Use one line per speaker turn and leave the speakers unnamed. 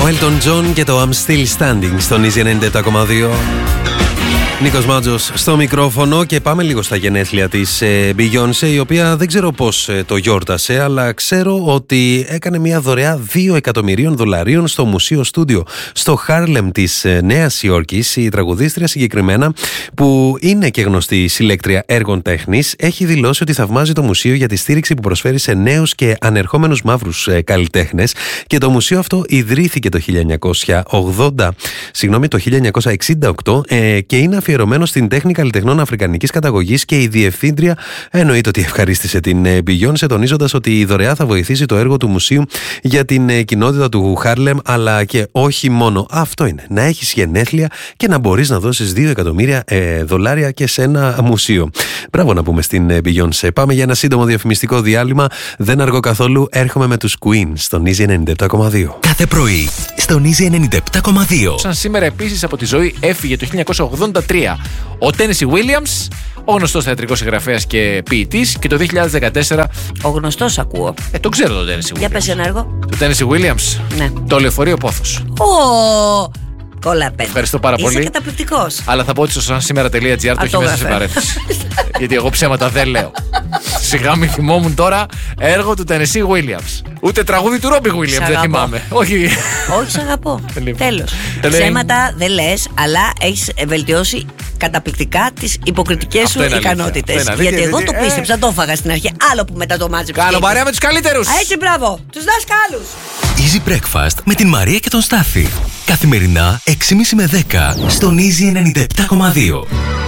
Elton John και το I'm Still Standing στον Easy 97,2. Νίκος Μάτζος στο μικρόφωνο και πάμε λίγο στα γενέθλια της Beyoncé, η οποία δεν ξέρω πώς το γιόρτασε, αλλά ξέρω ότι έκανε μια δωρεά $2 εκατομμυρίων στο Μουσείο Στούντιο στο Χάρλεμ της Νέας Υόρκης. Η τραγουδίστρια συγκεκριμένα, που είναι και γνωστή συλλέκτρια έργων τέχνης, έχει δηλώσει ότι θαυμάζει το μουσείο για τη στήριξη που προσφέρει σε νέους και ανερχόμενους μαύρους καλλιτέχνες, και το μουσείο αυτό ιδρύθηκε το 1968 και είναι αφιερωμένο στην τέχνη καλλιτεχνών αφρικανικής καταγωγής, και η διευθύντρια εννοείται ότι ευχαρίστησε την Beyoncé, τονίζοντας ότι η δωρεά θα βοηθήσει το έργο του μουσείου για την κοινότητα του Χάρλεμ, αλλά και όχι μόνο. Αυτό είναι, να έχεις γενέθλια και να μπορείς να δώσεις $2 εκατομμύρια και σε ένα μουσείο. Μπράβο να πούμε στην Beyoncé. Πάμε για ένα σύντομο διαφημιστικό διάλειμμα. Δεν αργώ καθόλου, έρχομαι με τους Queen στον Easy 97,2.
Κάθε πρωί στον Easy 97,2.
Σαν σήμερα επίσης από τη ζωή έφυγε το 1983 ο Tennessee Williams, ο γνωστός θεατρικός συγγραφέας και ποιητής, και το 2014...
Ο γνωστός ακούω.
Το ξέρω το Tennessee Williams.
Για πες ένα έργο.
Το Tennessee Williams.
Ναι.
Το Λεωφορείο Πόθος.
Κόλλα πέντε.
Ευχαριστώ πάρα πολύ.
Είσαι καταπληκτικός.
Αλλά θα πω ότι στο sansimera.gr το έχει μέσα σε παρέθεση. Γιατί εγώ ψέματα δεν λέω. Σιγά μη θυμόμουν τώρα έργο του Tennessee Williams. Ούτε τραγούδι του Robbie Williams δεν θυμάμαι. Όχι.
Όχι, σ' αγαπώ. Τέλος. Ψέματα δεν λες, αλλά έχεις βελτιώσει καταπληκτικά τις υποκριτικές σου ικανότητες. Γιατί εγώ το πίστεψα, το έφαγα στην αρχή. Άλλο που μετά το μάτζεψα.
Κάνω παρέα με τους καλύτερους.
Έτσι, μπράβο. Τους δασκάλους.
Easy Breakfast με την Μαρία και τον Στάθη. Καθημερινά 6.30 με 10 στον Easy 97,2.